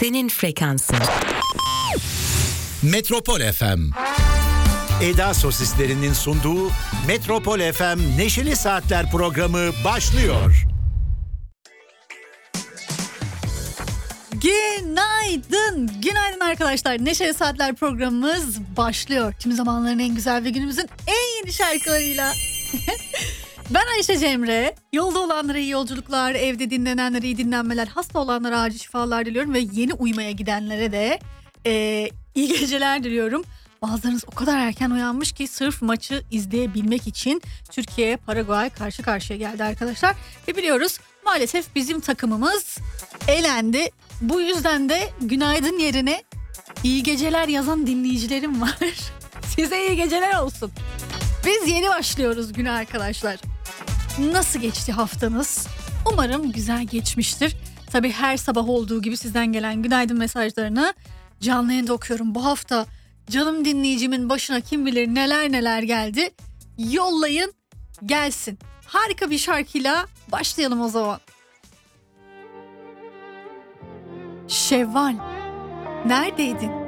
senin frekansın. Metropol FM. Eda Sosislerinin sunduğu Metropol FM Neşeli Saatler programı başlıyor. Günaydın arkadaşlar. Neşeli Saatler programımız başlıyor. Tüm zamanların en güzel ve günümüzün en yeni şarkılarıyla. Ben Ayşe Cemre. Yolda olanlara iyi yolculuklar, evde dinlenenlere iyi dinlenmeler, hasta olanlara acil şifalar diliyorum ve yeni uyumaya gidenlere de iyi geceler diliyorum. Bazılarınız o kadar erken uyanmış ki sırf maçı izleyebilmek için Türkiye Paraguay karşı karşıya geldi arkadaşlar. Ve biliyoruz maalesef bizim takımımız elendi. Bu yüzden de günaydın yerine iyi geceler yazan dinleyicilerim var. Size iyi geceler olsun. Biz yeni başlıyoruz güne arkadaşlar. Nasıl geçti haftanız? Umarım güzel geçmiştir. Tabii her sabah olduğu gibi sizden gelen günaydın mesajlarını canlı yayında okuyorum. Bu hafta canım dinleyicimin başına kim bilir neler neler geldi. Yollayın gelsin. Harika bir şarkıyla başlayalım o zaman. Şevval, neredeydin?